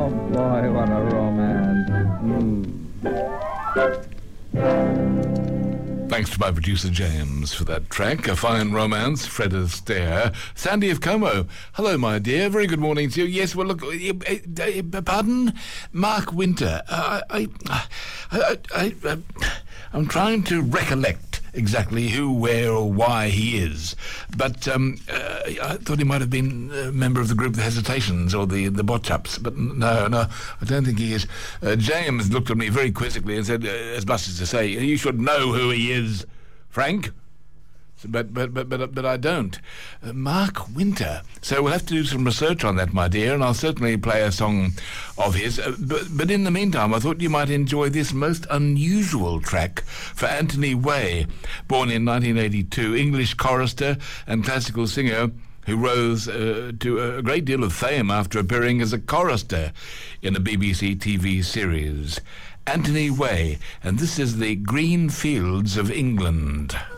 Oh, boy, what a romance. Thanks to my producer James for that track. A fine romance, Fred Astaire. Sandy of Como. Hello, my dear. Very good morning to you. Yes, well, look, pardon? Mark Winter. I'm trying to recollect exactly who, where, or why he is. But I thought he might have been a member of the group The Hesitations or the Botchups. But no, I don't think he is. James looked at me very quizzically and said, as much as to say, you should know who he is, Frank. But I don't. Mark Winter. So we'll have to do some research on that, my dear, and I'll certainly play a song of his. But in the meantime, I thought you might enjoy this most unusual track for Anthony Way, born in 1982, English chorister and classical singer who rose to a great deal of fame after appearing as a chorister in a BBC TV series. Anthony Way, and this is The Green Fields of England.